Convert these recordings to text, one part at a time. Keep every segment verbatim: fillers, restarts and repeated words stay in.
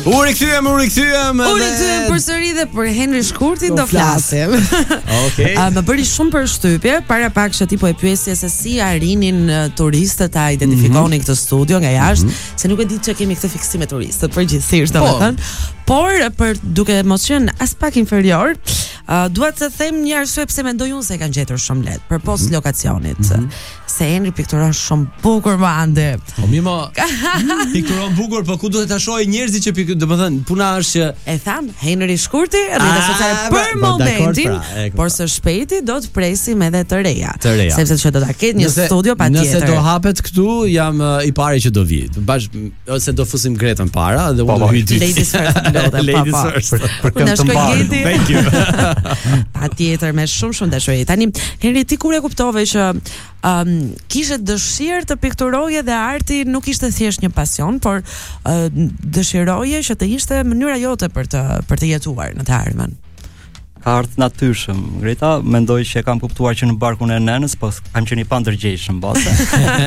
U rikthyem, u rikthyem. U rikthyem përsëri dhe për Henri Shkurtin do flasim. Okej. Më bëri shumë përshtypje para pak që ti po e pyesje se si arinin turistët ta identifikonin këtë studio nga jashtë, se nuk e di çka kemi këtë fiksim me turistët përgjithsisht, domethënë. Por për duke mos qenë as pak inferior, uh, dua të them një arsye pse mendoj unë se e kanë gjetur shumë lehtë përpos lokacionit. Se Henri pikturon shumë bukur mande. Po mi mo pikturon bukur, po ku duhet ta shohë njerëzit që pikturojnë, domethënë puna është që e tham Henri Shkurti rrjetet sociale për momentin, por së shpejti do të presim edhe të reja. Sepse që do ta ketë një studio patjetër. Nëse do hapet këtu, jam i pari që do vi. Bashk ose do fusim Gretën para dhe unë do hyj dytë. Ladies first. Ladies first. Për këmbë të mbarë. Thank you. Patjetër me shumë shumë dashuri. Tani Henri, ti kur e kuptove që um, kishe dëshirë të pikturoje dhe arti nuk ishte thjesht një pasion, por uh, dëshiroje që të ishte mënyra jote për të për të jetuar në të ardhmen? Ka art natyrshëm, Greta, mendoj që e kam kuptuar që në barkun e nënës, po kam qenë i pandërgjeshëm base.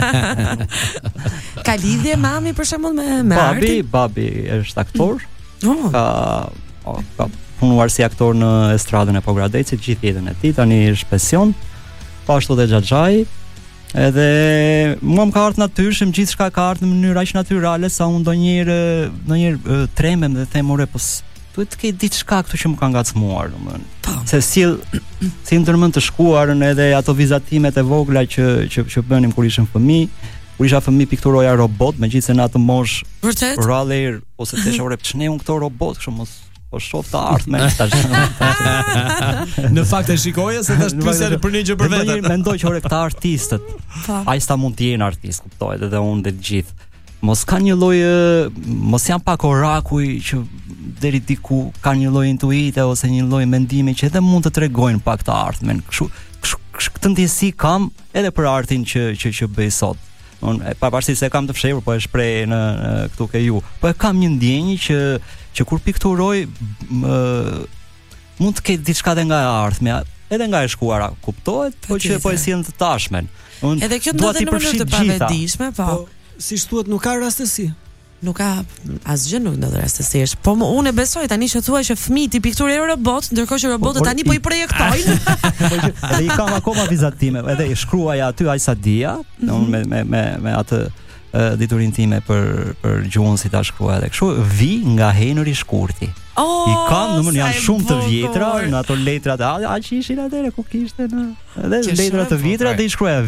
Ka lidhje mami për shembull me me babi, artin? Babi është aktor. Oh. Ka, oh, ka punuar si aktor në estradën e Pogradecit gjithë jetën e tij, tani është pension. Po ashtu dhe Xhaxhai. Edhe mua më ka ardhur natyrshëm, gjithçka ka ardhur në mënyrë aq natyrale sa unë ndonjëherë ndonjëherë tremem dhe them ore po duhet të ketë diçka këtu që më ka ngacmuar, domethënë. Se sill si ndërmend të shkuarën edhe ato vizatimet e vogla që që që bënim kur ishim fëmijë. Kur isha fëmijë pikturoja robot, megjithëse në atë moshë. Vërtet? Rallër ose thjesht ore ç'ne un këto robot, kështu mos po shoh të ardhmen tash. Në fakt e shikoja se tash pyesja për një gjë për veten. Mendoj që ore këta artistët, ai sta mund të jenë artist, kuptohet, edhe unë dhe të gjithë. Mos kanë një lloj, mos janë pak orakuj që deri diku kanë një lloj intuite ose një lloj mendimi që edhe mund të tregojnë pak të ardhmen. Kështu këtë ndjesi kam edhe për artin që që që bëj sot. Unë pavarësisht se kam të fshehur, po e shpreh në, në këtu ke ju. Po e kam një ndjenjë që që kur pikturoj më, mund të ketë diçka edhe nga e ardhmja, edhe nga e shkuara, kuptohet, po që po e sjell të tashmen. Unë edhe kjo ndodhet në mënyrë të pavetdijshme, po. Siç thuhet, nuk ka rastësi. Nuk ka asgjë nuk ndodh rastësisht. Po më, unë e besoj tani që thua që fëmijët i pikturojnë robot, ndërkohë që robotët tani po i projektojnë. Edhe i kam akoma vizatime, edhe i shkruaja aty ajsa dia, mm-hmm. me me me me atë diturinë time për për gjuhën si ta shkruaj edhe kështu, vi nga Henri Shkurti. Oh, I kam, domethënë janë shumë të vjetra në ato letrat, aq ishin atëre ku kishte në edhe letra të vjetra dhe i shkruaja